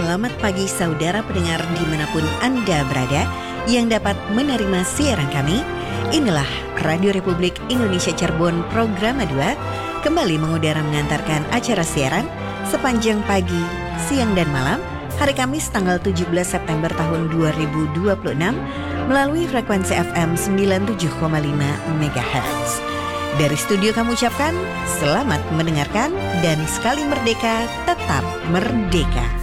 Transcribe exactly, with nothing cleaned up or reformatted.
selamat pagi saudara pendengar dimanapun Anda berada yang dapat menerima siaran kami. Inilah Radio Republik Indonesia Cirebon Programa dua kembali mengudara mengantarkan acara siaran sepanjang pagi, siang dan malam hari Kamis tanggal tujuh belas September tahun dua ribu dua puluh enam melalui frekuensi F M sembilan puluh tujuh koma lima megahertz. Dari studio kami ucapkan selamat mendengarkan dan sekali merdeka tetap merdeka.